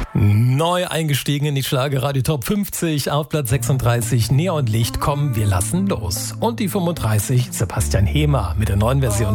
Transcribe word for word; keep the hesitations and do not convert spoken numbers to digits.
Neu eingestiegen in die Schlagerradio Top fünfzig, auf Platz sechsunddreißig Neonlicht, komm, wir lassen los. Und die fünfunddreißig Sebastian Hemer mit der neuen Version